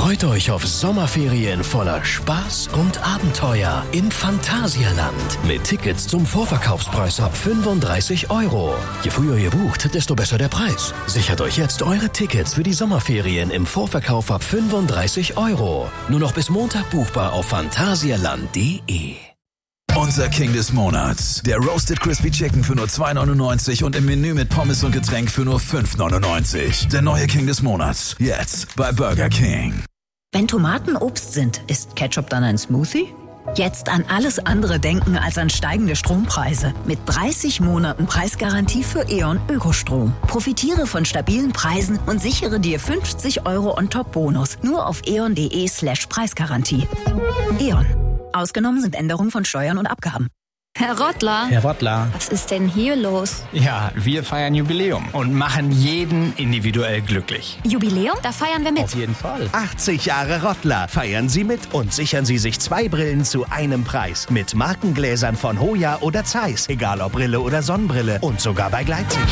Freut euch auf Sommerferien voller Spaß und Abenteuer im Phantasialand mit Tickets zum Vorverkaufspreis ab 35 €. Je früher ihr bucht, desto besser der Preis. Sichert euch jetzt eure Tickets für die Sommerferien im Vorverkauf ab 35 €. Nur noch bis Montag buchbar auf phantasialand.de. Unser King des Monats. Der Roasted Crispy Chicken für nur 2,99 und im Menü mit Pommes und Getränk für nur 5,99. Der neue King des Monats. Jetzt bei Burger King. Wenn Tomaten Obst sind, ist Ketchup dann ein Smoothie? Jetzt an alles andere denken als an steigende Strompreise. Mit 30 Monaten Preisgarantie für E.ON Ökostrom. Profitiere von stabilen Preisen und sichere dir 50 € On-Top-Bonus. Nur auf eon.de/Preisgarantie. E.ON. Ausgenommen sind Änderungen von Steuern und Abgaben. Herr Rottler. Herr Rottler. Was ist denn hier los? Ja, wir feiern Jubiläum und machen jeden individuell glücklich. Jubiläum? Da feiern wir mit. Auf jeden Fall. 80 Jahre Rottler. Feiern Sie mit und sichern Sie sich 2 Brillen zu einem Preis. Mit Markengläsern von Hoya oder Zeiss. Egal ob Brille oder Sonnenbrille. Und sogar bei Gleitsicht.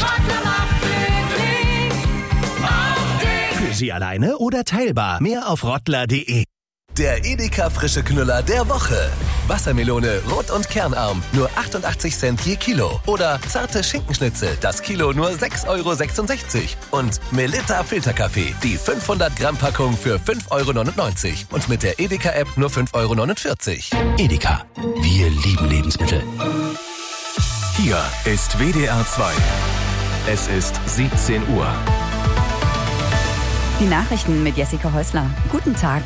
Für Sie alleine oder teilbar. Mehr auf rottler.de. Der Edeka frische Knüller der Woche. Wassermelone, rot und kernarm, nur 88 Cent je Kilo. Oder zarte Schinkenschnitzel, das Kilo nur 6,66 €. Und Melitta Filterkaffee, die 500 Gramm Packung für 5,99 €. Und mit der Edeka-App nur 5,49 €. Edeka, wir lieben Lebensmittel. Hier ist WDR 2. Es ist 17 Uhr. Die Nachrichten mit Jessica Häusler. Guten Tag.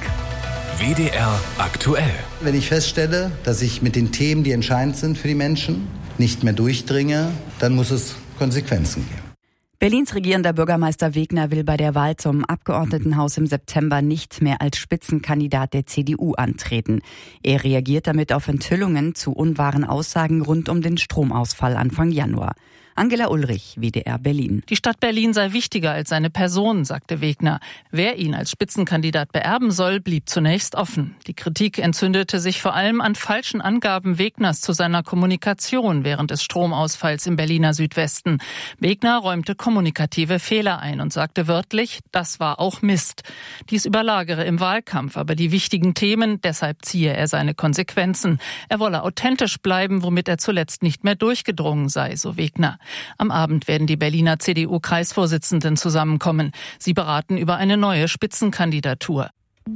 WDR aktuell. Wenn ich feststelle, dass ich mit den Themen, die entscheidend sind für die Menschen, nicht mehr durchdringe, dann muss es Konsequenzen geben. Berlins regierender Bürgermeister Wegner will bei der Wahl zum Abgeordnetenhaus im September nicht mehr als Spitzenkandidat der CDU antreten. Er reagiert damit auf Enthüllungen zu unwahren Aussagen rund um den Stromausfall Anfang Januar. Angela Ulrich, WDR Berlin. Die Stadt Berlin sei wichtiger als seine Person, sagte Wegner. Wer ihn als Spitzenkandidat beerben soll, blieb zunächst offen. Die Kritik entzündete sich vor allem an falschen Angaben Wegners zu seiner Kommunikation während des Stromausfalls im Berliner Südwesten. Wegner räumte kommunikative Fehler ein und sagte wörtlich, das war auch Mist. Dies überlagere im Wahlkampf aber die wichtigen Themen, deshalb ziehe er seine Konsequenzen. Er wolle authentisch bleiben, womit er zuletzt nicht mehr durchgedrungen sei, so Wegner. Am Abend werden die Berliner CDU-Kreisvorsitzenden zusammenkommen. Sie beraten über eine neue Spitzenkandidatur.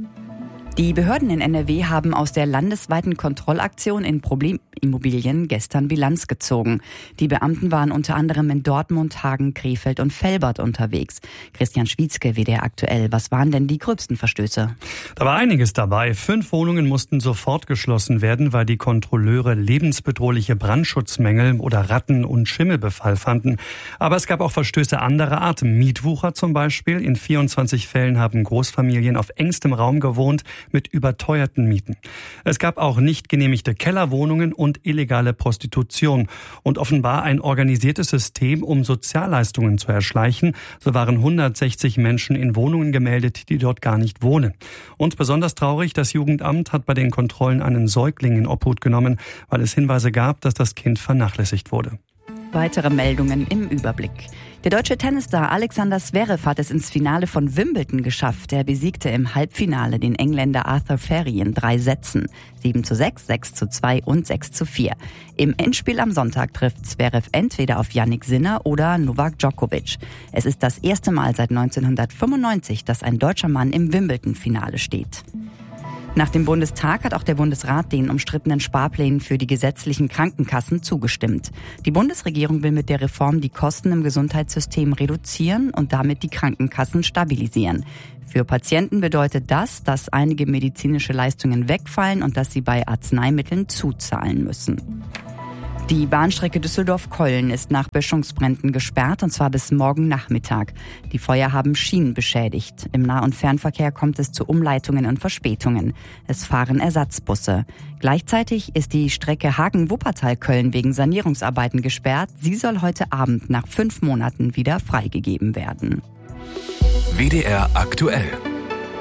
Die Behörden in NRW haben aus der landesweiten Kontrollaktion in Problemimmobilien gestern Bilanz gezogen. Die Beamten waren unter anderem in Dortmund, Hagen, Krefeld und Velbert unterwegs. Christian Schwietzke, WDR aktuell. Was waren denn die gröbsten Verstöße? Da war einiges dabei. 5 Wohnungen mussten sofort geschlossen werden, weil die Kontrolleure lebensbedrohliche Brandschutzmängel oder Ratten- und Schimmelbefall fanden. Aber es gab auch Verstöße anderer Art. Mietwucher zum Beispiel. In 24 Fällen haben Großfamilien auf engstem Raum gewohnt mit überteuerten Mieten. Es gab auch nicht genehmigte Kellerwohnungen und illegale Prostitution und offenbar ein organisiertes System, um Sozialleistungen zu erschleichen. So waren 160 Menschen in Wohnungen gemeldet, die dort gar nicht wohnen. Und besonders traurig, das Jugendamt hat bei den Kontrollen einen Säugling in Obhut genommen, weil es Hinweise gab, dass das Kind vernachlässigt wurde. Weitere Meldungen im Überblick. Der deutsche Tennisstar Alexander Zverev hat es ins Finale von Wimbledon geschafft. Er besiegte im Halbfinale den Engländer Arthur Ferry in 3 Sätzen. 7:6, 6:2 und 6:4. Im Endspiel am Sonntag trifft Zverev entweder auf Jannik Sinner oder Novak Djokovic. Es ist das erste Mal seit 1995, dass ein deutscher Mann im Wimbledon-Finale steht. Nach dem Bundestag hat auch der Bundesrat den umstrittenen Sparplänen für die gesetzlichen Krankenkassen zugestimmt. Die Bundesregierung will mit der Reform die Kosten im Gesundheitssystem reduzieren und damit die Krankenkassen stabilisieren. Für Patienten bedeutet das, dass einige medizinische Leistungen wegfallen und dass sie bei Arzneimitteln zuzahlen müssen. Die Bahnstrecke Düsseldorf-Köln ist nach Böschungsbränden gesperrt, und zwar bis morgen Nachmittag. Die Feuer haben Schienen beschädigt. Im Nah- und Fernverkehr kommt es zu Umleitungen und Verspätungen. Es fahren Ersatzbusse. Gleichzeitig ist die Strecke Hagen-Wuppertal-Köln wegen Sanierungsarbeiten gesperrt. Sie soll heute Abend nach 5 Monaten wieder freigegeben werden. WDR aktuell.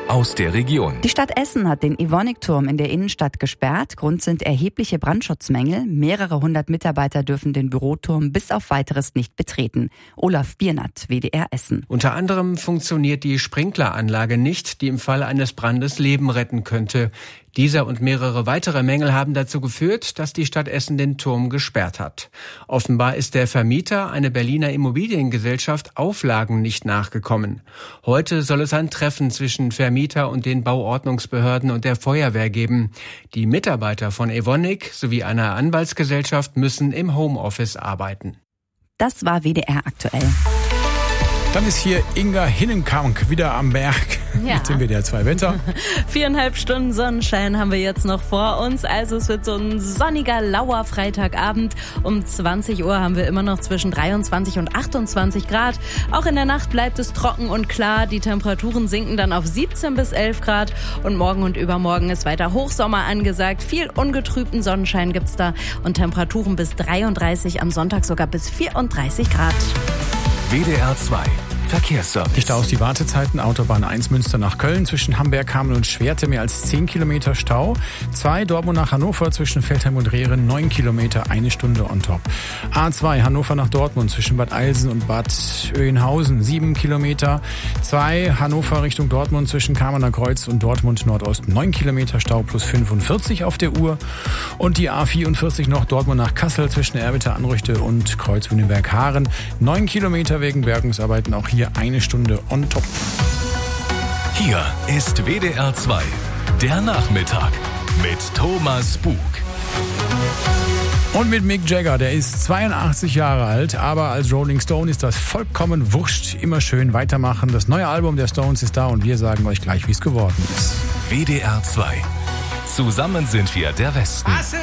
aus der Region. Die Stadt Essen hat den Evonik-Turm in der Innenstadt gesperrt. Grund sind erhebliche Brandschutzmängel. Mehrere hundert Mitarbeiter dürfen den Büroturm bis auf Weiteres nicht betreten. Olaf Biernat, WDR Essen. Unter anderem funktioniert die Sprinkleranlage nicht, die im Falle eines Brandes Leben retten könnte. Dieser und mehrere weitere Mängel haben dazu geführt, dass die Stadt Essen den Turm gesperrt hat. Offenbar ist der Vermieter, eine Berliner Immobiliengesellschaft, Auflagen nicht nachgekommen. Heute soll es ein Treffen zwischen Vermieter und den Bauordnungsbehörden und der Feuerwehr geben. Die Mitarbeiter von Evonik sowie einer Anwaltsgesellschaft müssen im Homeoffice arbeiten. Das war WDR aktuell. Dann ist hier Inga Hinnenkamp wieder am Berg mit dem WDR 2 Wetter. 4,5 Stunden Sonnenschein haben wir jetzt noch vor uns. Also es wird so ein sonniger, lauer Freitagabend. Um 20 Uhr haben wir immer noch zwischen 23 und 28 Grad. Auch in der Nacht bleibt es trocken und klar. Die Temperaturen sinken dann auf 17 bis 11 Grad. Und morgen und übermorgen ist weiter Hochsommer angesagt. Viel ungetrübten Sonnenschein gibt's da. Und Temperaturen bis 33, am Sonntag sogar bis 34 Grad. WDR 2 Verkehrsservice. Die Staus, die Wartezeiten, Autobahn 1 Münster nach Köln zwischen Hamberg, Kamen und Schwerte mehr als 10 Kilometer Stau. 2 Dortmund nach Hannover zwischen Feldheim und Rehren 9 Kilometer, 1 Stunde on top. A2 Hannover nach Dortmund zwischen Bad Eilsen und Bad Oeynhausen 7 Kilometer. 2 Hannover Richtung Dortmund zwischen Kamener Kreuz und Dortmund Nordost 9 Kilometer Stau plus 45 auf der Uhr. Und die A44 noch Dortmund nach Kassel zwischen Erwitter Anrüchte und Kreuz Wünnenberg-Haaren 9 Kilometer wegen Bergungsarbeiten, auch hier 1 Stunde on top. Hier ist WDR 2, der Nachmittag mit Thomas Bug. Und mit Mick Jagger, der ist 82 Jahre alt, aber als Rolling Stone ist das vollkommen wurscht. Immer schön weitermachen. Das neue Album der Stones ist da und wir sagen euch gleich, wie es geworden ist. WDR 2. Zusammen sind wir der Westen.